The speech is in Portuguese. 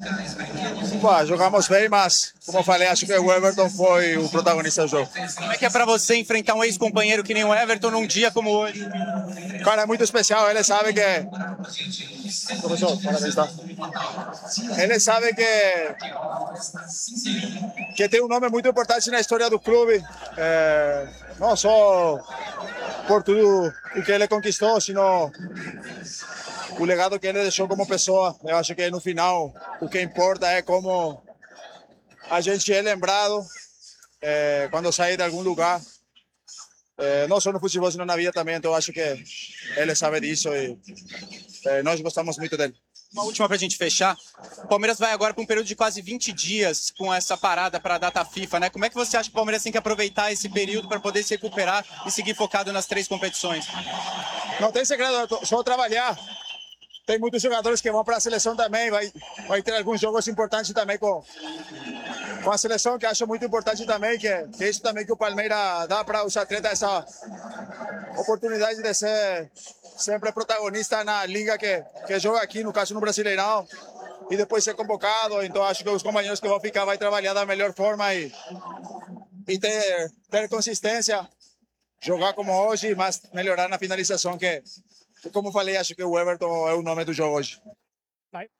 Jogamos bem, mas, como eu falei, acho que o Everton foi o protagonista do jogo. Como é que é para você enfrentar um ex-companheiro que nem o Everton num dia como hoje? Cara, é muito especial, ele sabe que... Professor, parabéns, tá? Ele sabe que tem um nome muito importante na história do clube, não só por tudo o que ele conquistou, sino o legado que ele deixou como pessoa. Eu acho que no final o que importa é como a gente é lembrado quando sai de algum lugar, não só no futebol, sino na vida também. Então eu acho que ele sabe disso e nós gostamos muito dele. Uma última para a gente fechar. O Palmeiras vai agora para um período de quase 20 dias com essa parada para a data FIFA, né? Como é que você acha que o Palmeiras tem que aproveitar esse período para poder se recuperar e seguir focado nas 3 competições? Não tem segredo, só trabalhar. Tem muitos jogadores que vão para a seleção também, vai ter alguns jogos importantes também com a seleção, que acho muito importante também, que é isso também que o Palmeiras dá para os atletas, essa oportunidade de ser sempre protagonista na liga que joga aqui, no caso no Brasileirão, e depois ser convocado. Então acho que os companheiros que vão ficar vai trabalhar da melhor forma e ter consistência, jogar como hoje, mas melhorar na finalização, que como falei, acho que o Everton é o nome do jogo hoje.